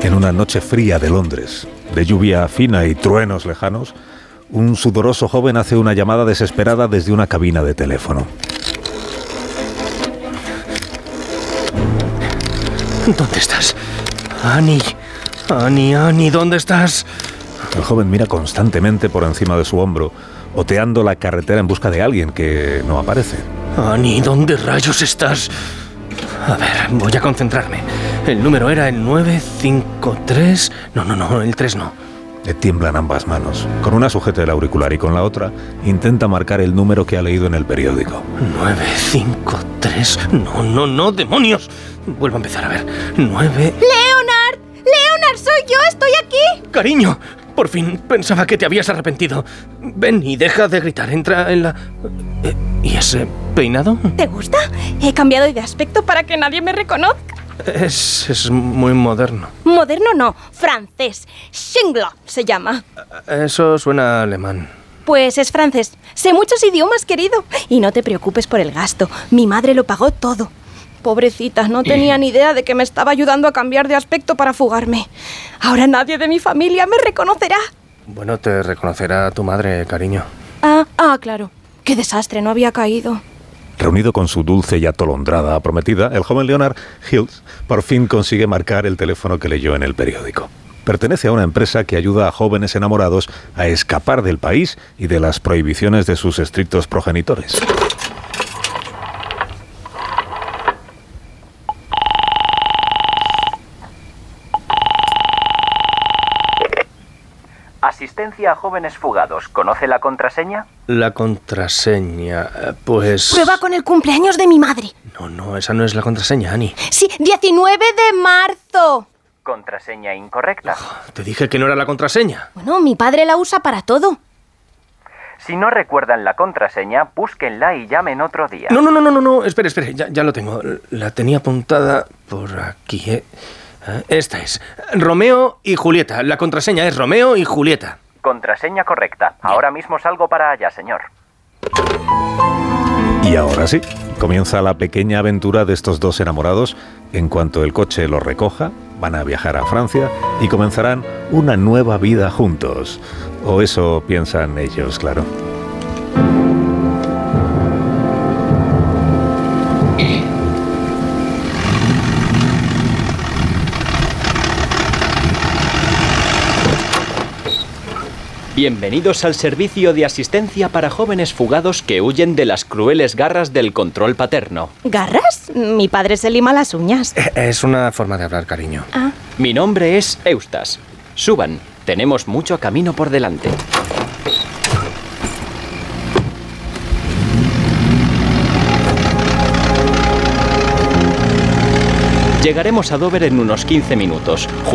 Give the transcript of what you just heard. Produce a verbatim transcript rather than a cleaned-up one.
En una noche fría de Londres, de lluvia fina y truenos lejanos, un sudoroso joven hace una llamada desesperada desde una cabina de teléfono. ¿Dónde estás? Annie, Annie, Annie, ¿dónde estás? El joven mira constantemente por encima de su hombro, oteando la carretera en busca de alguien que no aparece. Annie, ¿dónde rayos estás? A ver, voy a concentrarme. El número era el nueve cinco tres... No, no, no, el tres no. Le tiemblan ambas manos. Con una sujeta el auricular y con la otra intenta marcar el número que ha leído en el periódico. nueve cinco tres... No, no, no, demonios. Vuelvo a empezar, a ver. nueve... ¡Leonard! ¡Leonard, soy yo! ¡Estoy aquí! Cariño, por fin pensaba que te habías arrepentido. Ven y deja de gritar. Entra en la... Eh, ¿Y ese peinado? ¿Te gusta? He cambiado de aspecto para que nadie me reconozca. Es, es muy moderno. Moderno no, francés. Schindler se llama. Eso suena alemán. Pues es francés. Sé muchos idiomas, querido. Y no te preocupes por el gasto. Mi madre lo pagó todo. Pobrecita, no tenía ni idea de que me estaba ayudando a cambiar de aspecto para fugarme. Ahora nadie de mi familia me reconocerá. Bueno, te reconocerá tu madre, cariño. Ah, ah, claro. Qué desastre, no había caído. Reunido con su dulce y atolondrada prometida, el joven Leonard Hills por fin consigue marcar el teléfono que leyó en el periódico. Pertenece a una empresa que ayuda a jóvenes enamorados a escapar del país y de las prohibiciones de sus estrictos progenitores. Asistencia a jóvenes fugados. ¿Conoce la contraseña? La contraseña, eh, pues... Prueba con el cumpleaños de mi madre. No, no, esa no es la contraseña, Annie. Sí, diecinueve de marzo. Contraseña incorrecta. Oh, te dije que no era la contraseña. Bueno, mi padre la usa para todo. Si no recuerdan la contraseña, búsquenla y llamen otro día. No, no, no, no, no, no. Espere, espere, ya, ya lo tengo. La tenía apuntada por aquí, ¿eh? Esta es. Romeo y Julieta. La contraseña es Romeo y Julieta. Contraseña correcta. Ahora mismo salgo para allá, señor. Y ahora sí, comienza la pequeña aventura de estos dos enamorados. En cuanto el coche los recoja, van a viajar a Francia y comenzarán una nueva vida juntos. O eso piensan ellos, claro. Bienvenidos al servicio de asistencia para jóvenes fugados que huyen de las crueles garras del control paterno. ¿Garras? Mi padre se lima las uñas. Es una forma de hablar, cariño. Ah. Mi nombre es Eustace. Suban, tenemos mucho camino por delante. Llegaremos a Dover en unos quince minutos.